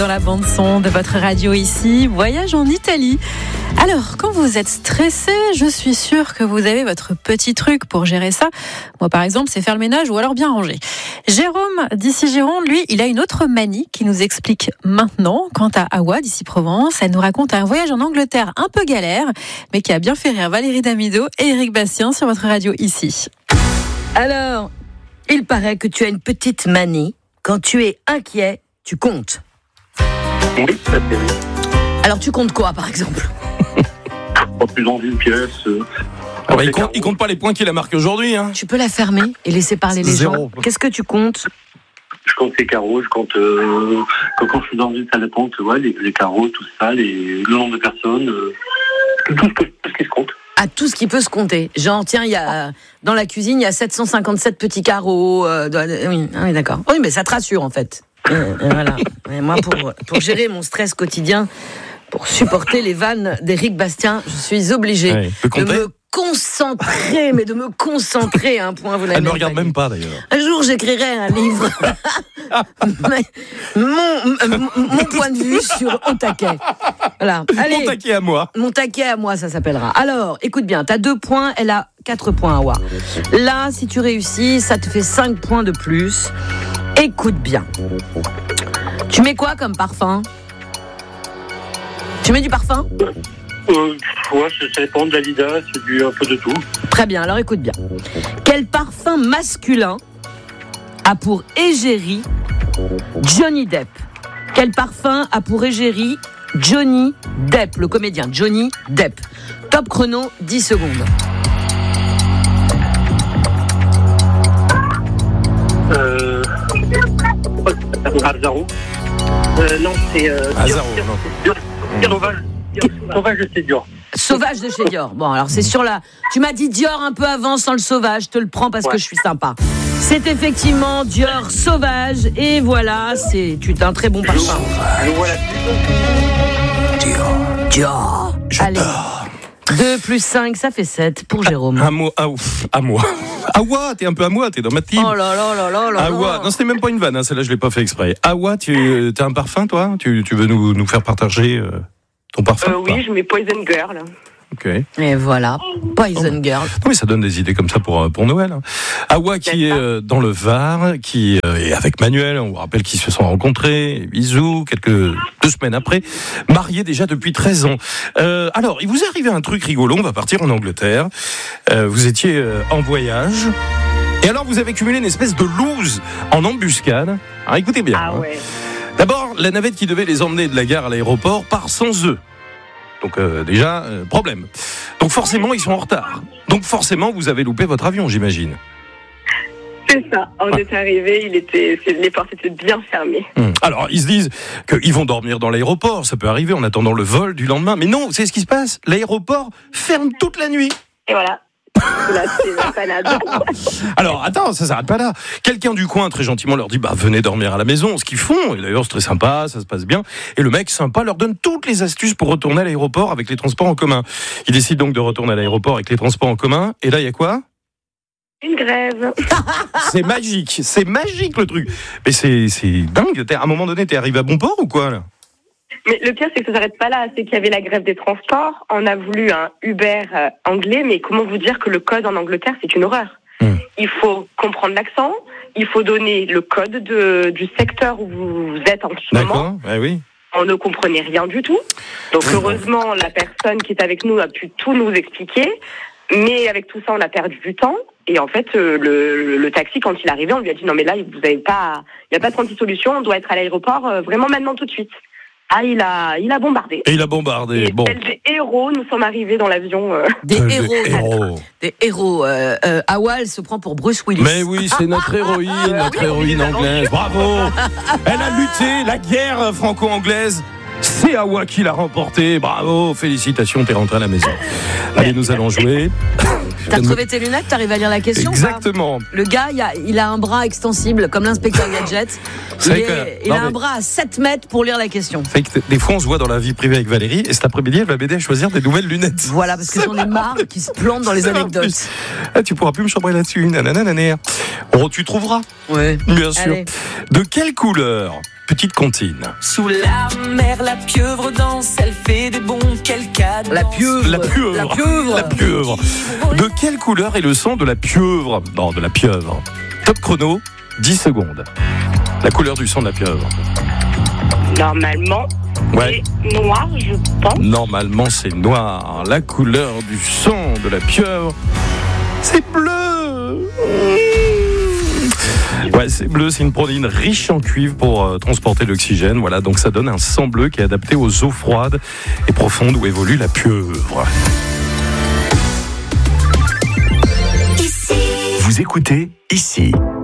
Dans la bande-son de votre radio ici, voyage en Italie. Alors, quand vous êtes stressé, je suis sûre que vous avez votre petit truc pour gérer ça. Moi, par exemple, c'est faire le ménage ou alors bien ranger. Jérôme, d'ici Gironde, lui, il a une autre manie qui nous explique maintenant. Quant à Awa, d'ici Provence, elle nous raconte un voyage en Angleterre un peu galère, mais qui a bien fait rire Valérie Damido et Éric Bastien sur votre radio ici. Alors, il paraît que tu as une petite manie. Quand tu es inquiet, tu comptes. Oui, ça fait oui. Alors, tu comptes quoi, par exemple ? En plus dans une pièce. Il compte pas les points qu'il a marqués aujourd'hui. Hein. Tu peux la fermer et laisser parler les gens. Qu'est-ce que tu comptes ? Je compte les carreaux, je compte quand je suis dans une salle d'attente, ouais, les carreaux, tout ça, le nombre de personnes, tout ce qui se compte. À tout ce qui peut se compter. Genre, tiens, dans la cuisine, il y a 757 petits carreaux. Oui, d'accord. Oui, mais ça te rassure, en fait. Voilà. Et moi, pour gérer mon stress quotidien, pour supporter les vannes d'Éric Bastien, je suis obligée de me concentrer à un point. Vous Elle ne me regarde même pas, d'ailleurs. Un jour, j'écrirai un livre. mon point de vue sur Au taquet. Voilà. Allez, Mon taquet à moi. Mon taquet à moi, ça s'appellera. Alors, écoute bien, t'as 2 points, elle a 4 points, Awa. Là, si tu réussis, ça te fait 5 points de plus. Écoute bien. Tu mets quoi comme parfum ? Tu mets du parfum ? Ouais, ça dépend de la vida, c'est un peu de tout. Très bien, alors écoute bien. Quel parfum masculin a pour égérie Johnny Depp ? Quel parfum a pour égérie Johnny Depp, le comédien Johnny Depp ? Top chrono, 10 secondes. Azaro. Non, c'est... Azaro, non. Sauvage de chez Dior. Sauvage de chez Dior. Bon, alors c'est sur la... Tu m'as dit Dior un peu avant sans le Sauvage, je te le prends parce que je suis sympa. C'est effectivement Dior Sauvage, et voilà, c'est un très bon parfum. Le voilà. Dior. Allez. 2 plus 5, ça fait 7 pour Jérôme. À moi. Awa, t'es un peu à moi, t'es dans ma team. Oh là là là là là. Awa, non, c'était même pas une vanne, hein, celle-là je l'ai pas fait exprès. Awa, t'as un parfum, toi ? Tu veux nous faire partager ton parfum ? Oui, je mets Poison Girl. Ok. Et voilà, Poison Girl. Non, mais ça donne des idées comme ça pour Noël. Hein. Awa qui est dans le Var, qui est avec Manuel, on vous rappelle qu'ils se sont rencontrés, bisous, 2 semaines après, mariés déjà depuis 13 ans. Alors, il vous est arrivé un truc rigolo, on va partir en Angleterre, vous étiez en voyage, et alors vous avez cumulé une espèce de loose en embuscade. Alors écoutez bien. Ah ouais. D'abord, la navette qui devait les emmener de la gare à l'aéroport part sans eux. Donc déjà, problème. Donc forcément, ils sont en retard. Donc forcément, vous avez loupé votre avion, j'imagine. C'est ça. On est arrivé, les portes étaient bien fermées. Alors, ils se disent qu'ils vont dormir dans l'aéroport. Ça peut arriver en attendant le vol du lendemain. Mais non, c'est ce qui se passe. L'aéroport ferme toute la nuit. Et voilà. Là, c'est la panade. Alors, attends, ça s'arrête pas là. Quelqu'un du coin, très gentiment, leur dit venez dormir à la maison. Ce qu'ils font, et d'ailleurs, c'est très sympa, ça se passe bien. Et le mec sympa leur donne toutes les astuces pour retourner à l'aéroport avec les transports en commun. Ils décident donc de retourner à l'aéroport avec les transports en commun. Et là, il y a quoi ? Une grève. C'est magique le truc. Mais c'est dingue. À un moment donné, t'es arrivé à bon port ou quoi là ? Mais le pire, c'est que ça s'arrête pas là. C'est qu'il y avait la grève des transports. On a voulu un Uber anglais, mais comment vous dire que le code en Angleterre, c'est une horreur. Il faut comprendre l'accent, il faut donner le code du secteur où vous êtes en ce moment. D'accord, oui. On ne comprenait rien du tout. Donc heureusement, la personne qui est avec nous a pu tout nous expliquer. Mais avec tout ça, on a perdu du temps. Et en fait, le taxi, quand il est arrivé, on lui a dit non mais là, il n'y a pas 36 solutions, on doit être à l'aéroport vraiment maintenant tout de suite. Ah, il a bombardé. Et il a bombardé. Et tel des héros, nous sommes arrivés dans l'avion. Des héros. Awa, elle se prend pour Bruce Willis. Mais oui, c'est notre héroïne anglaise. Bravo. Elle a lutté la guerre franco-anglaise. C'est Awa qui l'a remporté. Bravo, félicitations, t'es rentré à la maison. Allez, nous allons jouer. T'as retrouvé tes lunettes, t'arrives à lire la question? Exactement. Le gars, il a un bras extensible, comme l'inspecteur Gadget. Il a un bras à 7 mètres pour lire la question. C'est que des fois, on se voit dans la vie privée avec Valérie, et cet après-midi, elle va m'aider à choisir des nouvelles lunettes. Voilà, parce que j'en ai marre qui se plantent dans les anecdotes. Ah, tu pourras plus me chambrer là-dessus. Nanana. Oh, tu trouveras. Ouais. Bien sûr. Allez. De quelle couleur? Petite comptine. Sous la mer, la pieuvre danse, elle fait des bonds, quel cadre. La pieuvre. La pieuvre. De quelle couleur est le sang de la pieuvre? Non, de la pieuvre. Top chrono, 10 secondes. La couleur du sang de la pieuvre. Normalement, Ouais. c'est noir, je pense. Normalement, c'est noir. La couleur du sang de la pieuvre, c'est bleu. Ouais, c'est bleu, c'est une protéine riche en cuivre pour transporter l'oxygène. Voilà, donc ça donne un sang bleu qui est adapté aux eaux froides et profondes où évolue la pieuvre. Vous écoutez ici.